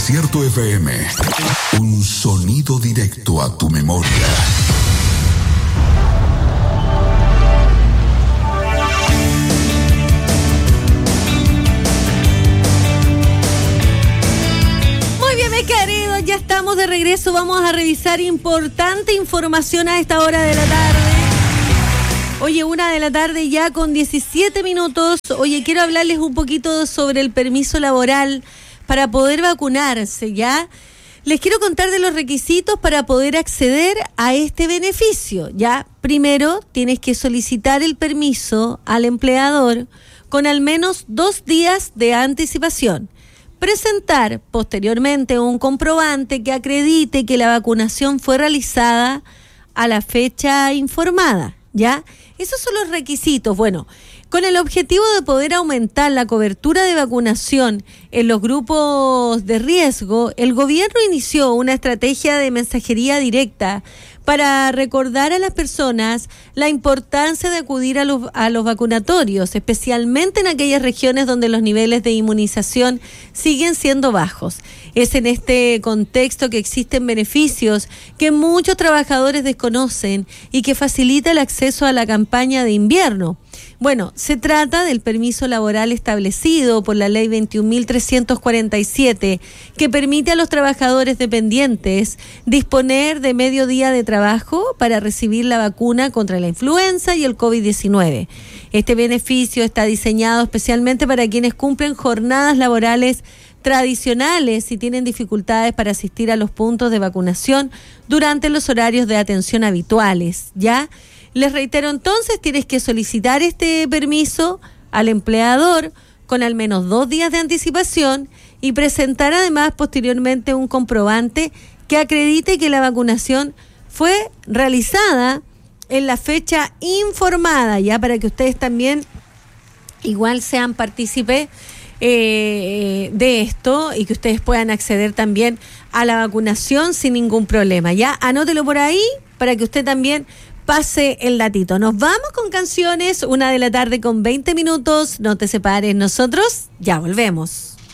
Desierto FM. Un sonido directo a tu memoria. Muy bien, mis queridos, ya estamos de regreso. Vamos a revisar importante información a esta hora de la tarde. Oye, 1:00 PM ya con 17 minutos. Oye, quiero hablarles un poquito sobre el permiso laboral para poder vacunarse, ¿ya? Les quiero contar de los requisitos para poder acceder a este beneficio, ¿ya? Primero, tienes que solicitar el permiso al empleador con al menos 2 días de anticipación. Presentar posteriormente un comprobante que acredite que la vacunación fue realizada a la fecha informada, ¿ya? Esos son los requisitos. Bueno, con el objetivo de poder aumentar la cobertura de vacunación en los grupos de riesgo, el gobierno inició una estrategia de mensajería directa para recordar a las personas la importancia de acudir a los vacunatorios, especialmente en aquellas regiones donde los niveles de inmunización siguen siendo bajos. Es en este contexto que existen beneficios que muchos trabajadores desconocen y que facilita el acceso a la campaña de invierno. Bueno, se trata del permiso laboral establecido por la ley 21.347, que permite a los trabajadores dependientes disponer de medio día de trabajo para recibir la vacuna contra la influenza y el COVID-19. Este beneficio está diseñado especialmente para quienes cumplen jornadas laborales tradicionales y tienen dificultades para asistir a los puntos de vacunación durante los horarios de atención habituales, ¿ya? Les reitero entonces, tienes que solicitar este permiso al empleador con al menos 2 días de anticipación y presentar además posteriormente un comprobante que acredite que la vacunación fue realizada en la fecha informada, ya, para que ustedes también igual sean partícipes de esto y que ustedes puedan acceder también a la vacunación sin ningún problema, ya. Anótelo por ahí para que usted también pase el datito. Nos vamos con canciones, 1:00 PM con 20 minutos. No te separes, nosotros ya volvemos.